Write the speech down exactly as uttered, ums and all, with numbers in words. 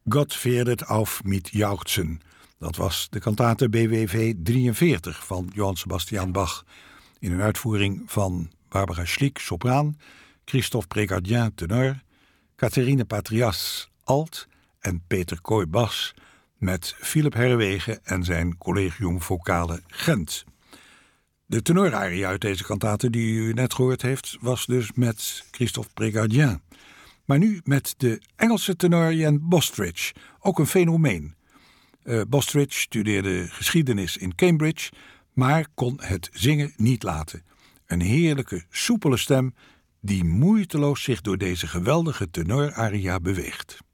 Gott werdet auf mit Jauchzen. Dat was de kantate B W V drieënveertig van Johann Sebastian Bach. In een uitvoering van Barbara Schlick, sopraan, Christophe Prégardien, tenor, Catherine Patrias, alt en Peter Kooi, bas, met Philip Herrewegen en zijn Collegium Vocale Gent. De tenoraria uit deze kantate die u net gehoord heeft, was dus met Christophe Prégardien. Maar nu met de Engelse tenor Jan Bostridge, ook een fenomeen. Uh, Bostridge studeerde geschiedenis in Cambridge, maar kon het zingen niet laten. Een heerlijke, soepele stem die moeiteloos zich door deze geweldige tenoraria beweegt.